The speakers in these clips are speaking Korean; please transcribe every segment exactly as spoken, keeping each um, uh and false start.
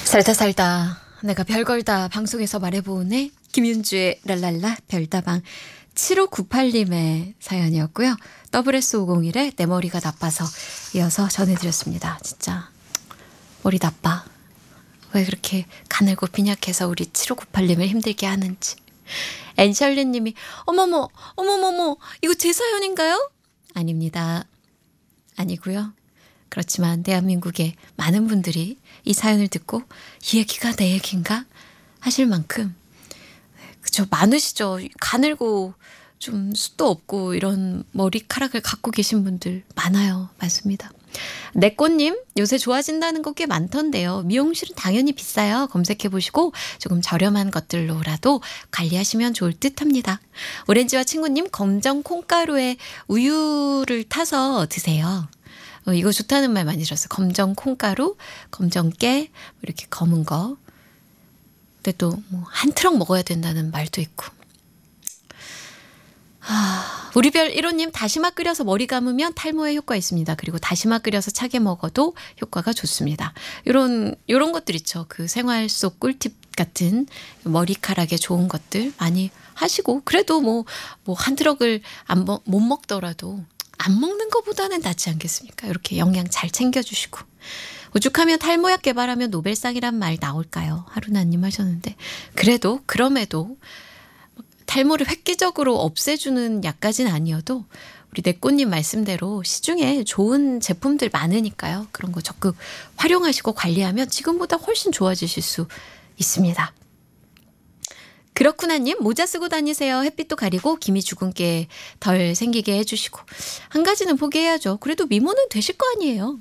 살다 살다 내가 별걸 다 방송에서 말해보네. 김윤주의 랄랄라 별다방. 칠오구팔님의 사연이었고요. 더블에스 오공일의 내 머리가 나빠서 이어서 전해드렸습니다. 진짜 머리 나빠. 왜 그렇게 가늘고 빈약해서 우리 칠오구팔님을 힘들게 하는지. 앤셜리님이 어머머 어머머머 이거 제 사연인가요? 아닙니다. 아니고요. 그렇지만 대한민국의 많은 분들이 이 사연을 듣고 이 얘기가 내 얘기인가 하실 만큼 그쵸, 많으시죠. 가늘고 좀 숱도 없고 이런 머리카락을 갖고 계신 분들 많아요. 맞습니다. 내꽃님 요새 좋아진다는 거 꽤 많던데요. 미용실은 당연히 비싸요. 검색해보시고 조금 저렴한 것들로라도 관리하시면 좋을 듯 합니다. 오렌지와 친구님 검정 콩가루에 우유를 타서 드세요. 어, 이거 좋다는 말 많이 들었어요. 검정 콩가루, 검정 깨, 이렇게 검은 거. 근데 또 뭐 한 트럭 먹어야 된다는 말도 있고. 아, 우리별 일 호님 다시마 끓여서 머리 감으면 탈모에 효과 있습니다. 그리고 다시마 끓여서 차게 먹어도 효과가 좋습니다. 이런 이런 것들 있죠. 그 생활 속 꿀팁 같은 머리카락에 좋은 것들 많이 하시고 그래도 뭐 뭐 한 트럭을 안 못 먹더라도 안 먹는 것보다는 낫지 않겠습니까? 이렇게 영양 잘 챙겨주시고. 오죽하면 탈모약 개발하면 노벨상이란 말 나올까요? 하루나님 하셨는데 그래도 그럼에도 탈모를 획기적으로 없애주는 약까지는 아니어도 우리 내꽃님 말씀대로 시중에 좋은 제품들 많으니까요. 그런 거 적극 활용하시고 관리하면 지금보다 훨씬 좋아지실 수 있습니다. 그렇구나님 모자 쓰고 다니세요. 햇빛도 가리고 기미 주근깨 덜 생기게 해주시고. 한 가지는 포기해야죠. 그래도 미모는 되실 거 아니에요.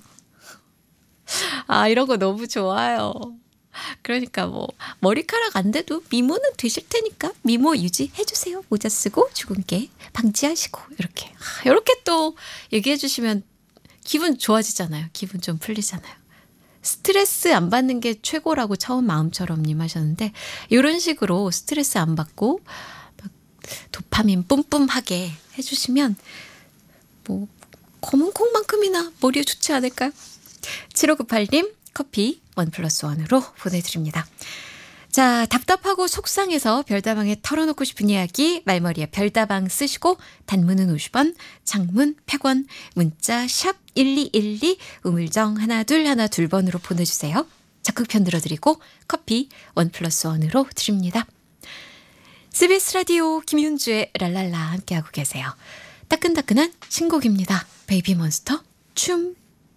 아 이런 거 너무 좋아요. 그러니까 뭐 머리카락 안 돼도 미모는 되실 테니까 미모 유지해주세요. 모자 쓰고 주근깨 방지하시고 이렇게 아, 이렇게 또 얘기해 주시면 기분 좋아지잖아요. 기분 좀 풀리잖아요. 스트레스 안 받는 게 최고라고 처음 마음처럼님 하셨는데 이런 식으로 스트레스 안 받고 막 도파민 뿜뿜하게 해주시면 뭐 검은 콩만큼이나 머리에 좋지 않을까요? 칠오구팔님 커피 원 플러스 원으로 보내드립니다. 자, 답답하고 속상해서 별다방에 털어놓고 싶은 이야기 말머리에 별다방 쓰시고 단문은 오십 원, 장문 백 원, 문자 샵 일이일이 우물정 하나 둘 하나 둘 번으로 보내주세요. 적극 편들어드리고 커피 원 플러스 원으로 드립니다. 씨비에스 라디오 김윤주의 랄랄라 함께하고 계세요. 따끈따끈한 신곡입니다. 베이비 몬스터 춤.